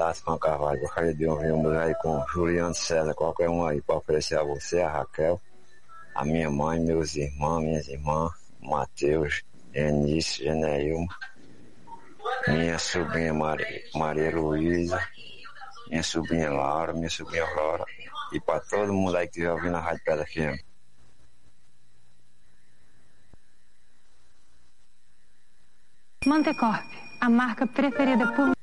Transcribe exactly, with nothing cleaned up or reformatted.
Tasman Carvalho. Gostaria de ouvir um aí com Juliano César, qualquer um aí, para oferecer a você, a Raquel, a minha mãe, meus irmãos, minhas irmãs, Matheus, Eunice, Geneilma, minha sobrinha Maria, Maria Luísa, minha sobrinha Laura, minha sobrinha Laura, e para todo mundo aí que estiver ouvindo a Rádio Pedra F M. Mantecorp, a marca preferida por